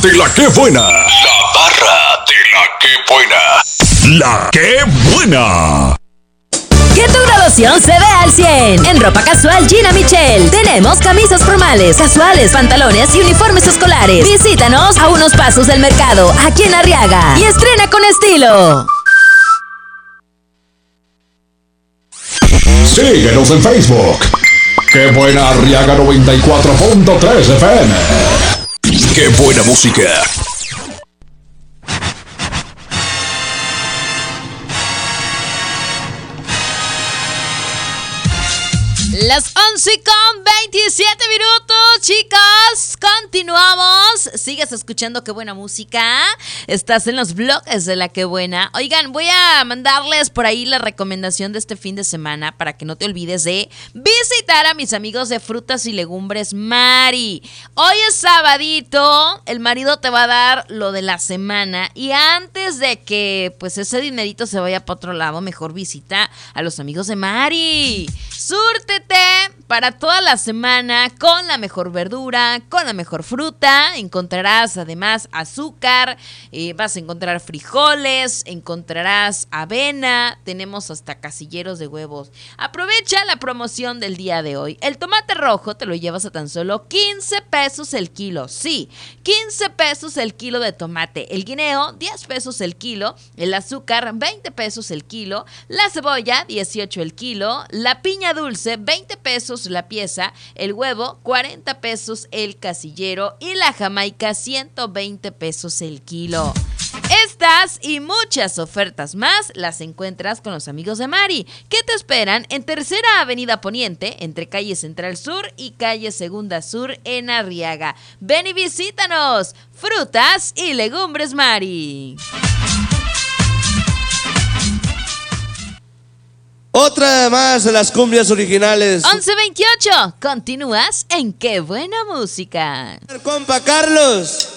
de la que buena. La barra de la que buena. La que buena. Que tu graduación se vea al 100. En ropa casual Gina Michel tenemos camisas formales, casuales, pantalones y uniformes escolares. Visítanos a unos pasos del mercado, aquí en Arriaga, y estrena con estilo. Síguenos en Facebook. Qué buena Arriaga 94.3 FM. Qué buena música. Las 11:27 minutos, chicos. Continuamos. Sigues escuchando Qué Buena Música. Estás en los bloques de la Qué Buena. Oigan, voy a mandarles por ahí la recomendación de este fin de semana para que no te olvides de visitar a mis amigos de Frutas y Legumbres Mari. Hoy es sabadito. El marido te va a dar lo de la semana. Y antes de que pues ese dinerito se vaya para otro lado, mejor visita a los amigos de Mari. Súrtete para toda la semana con la mejor verdura, con la mejor fruta. Encontrarás además azúcar, vas a encontrar frijoles, encontrarás avena, tenemos hasta casilleros de huevos. Aprovecha la promoción del día de hoy. El tomate rojo te lo llevas a tan solo 15 pesos el kilo. Sí, 15 pesos el kilo de tomate. El guineo, 10 pesos el kilo. El azúcar, 20 pesos el kilo. La cebolla, 18 el kilo. La piña dulce, 20 pesos la pieza. El huevo, 40 pesos el casillero. Y la jamaica, 120 pesos el kilo. Estas y muchas ofertas más las encuentras con los amigos de Mari, que te esperan en Tercera Avenida Poniente, entre calle Central Sur y calle Segunda Sur en Arriaga. Ven y visítanos. Frutas y Legumbres Mari. Otra más de las cumbias originales. 11:28. Continúas en Qué Buena Música. Compa Carlos.